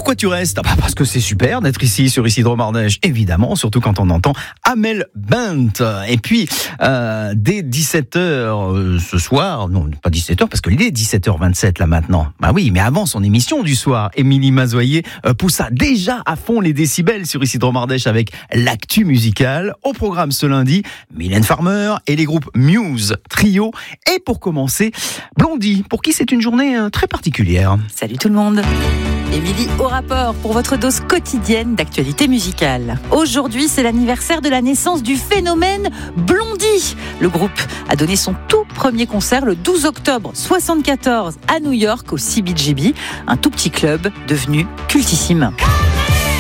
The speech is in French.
Pourquoi tu restes ? Parce que c'est super d'être ici sur Isidro Mardèche, évidemment, surtout quand on entend Amel Bent. Et puis, dès 17h ce soir, non pas 17h parce qu'il est 17h27 là maintenant. Bah oui, mais avant son émission du soir, Émilie Mazoyer poussa déjà à fond les décibels sur Isidro Mardèche avec l'actu musicale. Au programme ce lundi, Mylène Farmer et les groupes Muse, Trio. Et pour commencer, Blondie, pour qui c'est une journée très particulière. Salut tout le monde. Émilie au rapport pour votre dose quotidienne d'actualité musicale. Aujourd'hui, c'est l'anniversaire de la naissance du phénomène Blondie. Le groupe a donné son tout premier concert le 12 octobre 1974 à New York au CBGB, un tout petit club devenu cultissime.